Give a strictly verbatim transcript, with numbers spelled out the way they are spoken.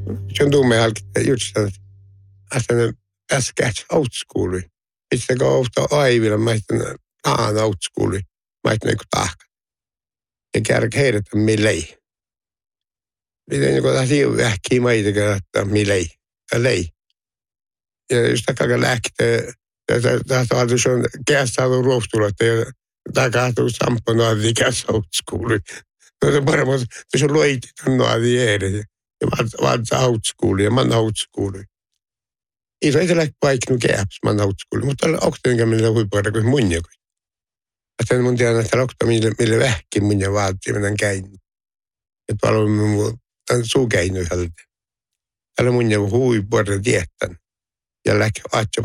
Se on tumme halkita just että ne äskäts outschooli. Itse kun outa aivilla, mä sitten aan outschooli. Mä sitten niinku tahka. Ja kärk heidät millei. Miten joku tähti vähkii maita, että millei. Ja lei. Ja just takkaa lähtee. Tästä on sun kästä ollut ruohtulla, että takahtuu samppanoa vikäs outschooli. Se on paremmin, että sun loitit on noadi edes. Ja vaan outschooli ja mä oon outschooli. Ei se ei lähti paiknu kääps, mä oon outschooli. Mutta onko enkä millä huipuolella kuin mun joku. Että mun tiedän, että onko millä, millä vähki mun ja vaatii, mä tämän käin. Ja tuolla on mun suu käynyt yhdeltä. Täällä mun ja huipuolella tietän. Ja lähti